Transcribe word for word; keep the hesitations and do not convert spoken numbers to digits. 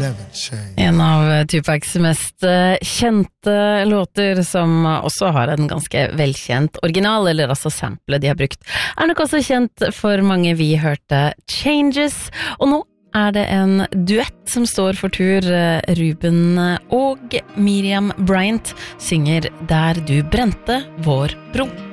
never change. En av Tupacs mest eh, kjente låter, som også har en ganske velkjent original, eller altså sample de har brukt, er nok også kjent for mange. Vi hørte Changes, og nå er det en duett som står for tur. Ruben og Miriam Bryant synger Der du brente vår bro.